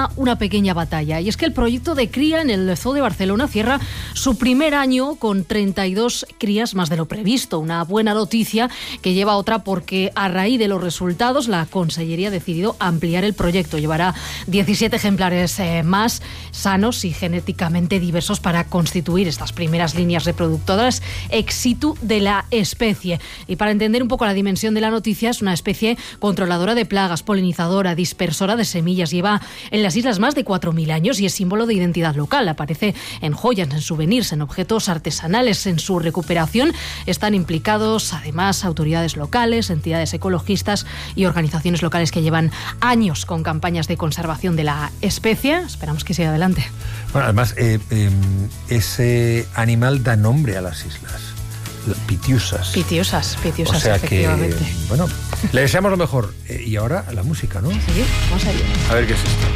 gana una pequeña batalla. Y es que el proyecto de cría en el Zoo de Barcelona cierra su primer año con 32 crías más de lo previsto. Una buena noticia que lleva a otra porque a raíz de los resultados la Consellería ha decidido ampliar el proyecto. Llevará 17 ejemplares más sanos y genéticamente diversos para constituir estas primeras líneas reproductoras ex situ de la especie. Y para entender un poco la dimensión de la noticia, es una especie controladora de plagas, polinizadora, dispersora de semillas. Lleva en las islas más de 4.000 años y es símbolo de identidad local. Aparece en joyas, en souvenirs, en objetos artesanales. En su recuperación están implicados además autoridades locales, entidades ecologistas y organizaciones locales que llevan años con campañas de conservación de la especie. Esperamos que siga adelante. Bueno, además, ese animal da nombre a las islas. Pitiusas. Pitiusas, o sea efectivamente. Que, bueno, le deseamos lo mejor. Y ahora la música, ¿no? Sí, vamos a ir. A ver qué es esto.